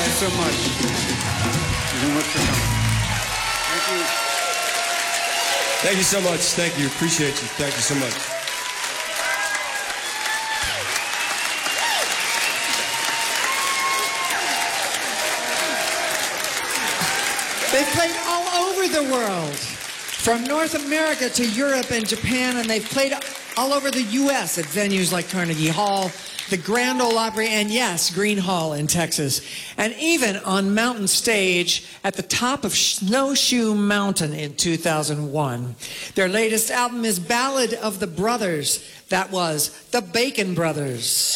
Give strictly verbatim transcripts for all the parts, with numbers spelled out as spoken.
guys so much. Thank you so much for coming. Thank you. Thank you so much. Thank you. Appreciate you. Thank you so much. They've played all over the world, from North America to Europe and Japan, and they've played all over the U S at venues like Carnegie Hall, the Grand Ole Opry, and yes, Green Hall in Texas, and even on Mountain Stage at the top of Snowshoe Mountain in two thousand one. Their latest album is Ballad of the Brothers. That was the Bacon Brothers.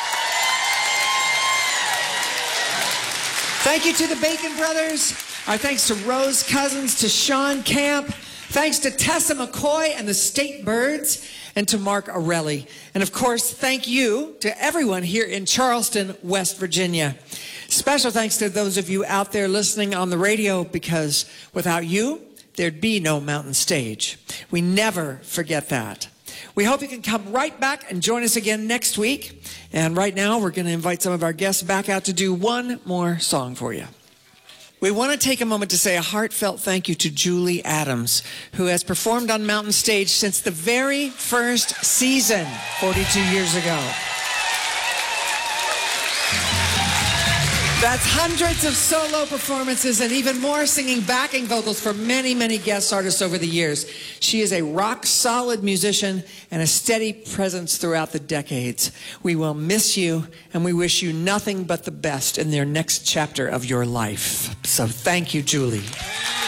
Thank you to the Bacon Brothers. Our thanks to Rose Cousins, to Sean Camp. Thanks to Tessa McCoy and the State Birds, and to Mark Arelli. And of course, thank you to everyone here in Charleston, West Virginia. Special thanks to those of you out there listening on the radio, because without you, there'd be no Mountain Stage. We never forget that. We hope you can come right back and join us again next week. And right now, we're going to invite some of our guests back out to do one more song for you. We want to take a moment to say a heartfelt thank you to Julie Adams, who has performed on Mountain Stage since the very first season, forty-two years ago. That's hundreds of solo performances and even more singing backing vocals for many, many guest artists over the years. She is a rock-solid musician and a steady presence throughout the decades. We will miss you, and we wish you nothing but the best in their next chapter of your life. So thank you, Julie.